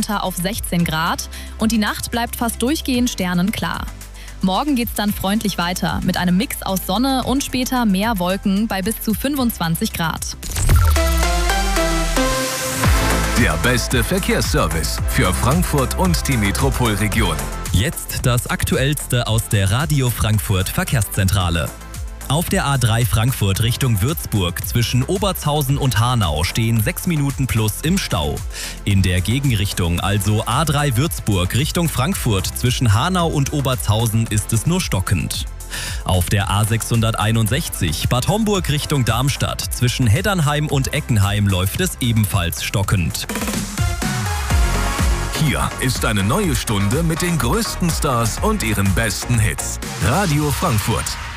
runter auf 16 Grad und die Nacht bleibt fast durchgehend sternenklar. Morgen geht's dann freundlich weiter mit einem Mix aus Sonne und später mehr Wolken bei bis zu 25 Grad. Der beste Verkehrsservice für Frankfurt und die Metropolregion. Jetzt das Aktuellste aus der Radio Frankfurt Verkehrszentrale. Auf der A3 Frankfurt Richtung Würzburg zwischen Obertshausen und Hanau stehen 6 Minuten plus im Stau. In der Gegenrichtung, also A3 Würzburg Richtung Frankfurt zwischen Hanau und Obertshausen, ist es nur stockend. Auf der A661 Bad Homburg Richtung Darmstadt zwischen Heddernheim und Eckenheim läuft es ebenfalls stockend. Hier ist eine neue Stunde mit den größten Stars und ihren besten Hits. Radio Frankfurt.